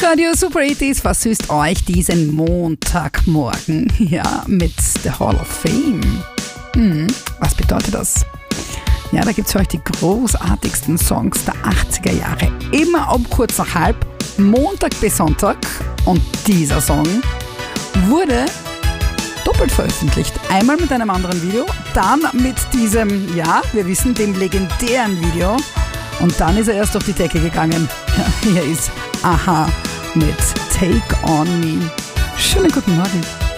Radio Super 80s versüßt euch diesen Montagmorgen, ja, mit der Hall of Fame. Was bedeutet das? Ja, da gibt es für euch die großartigsten Songs der 80er Jahre. Immer um kurz nach halb, Montag bis Sonntag. Und dieser Song wurde doppelt veröffentlicht. Einmal mit einem anderen Video, dann mit diesem, ja, wir wissen, dem legendären Video. Und dann ist er erst durch die Decke gegangen. Ja, hier ist Aha mit Take On Me. Schönen guten Morgen.